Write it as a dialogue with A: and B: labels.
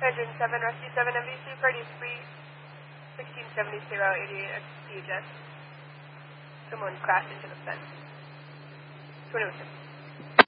A: 307, Rescue 7 MVC, Party Spree, 1670, 88 XPHS. Someone crashed into the fence. 2006.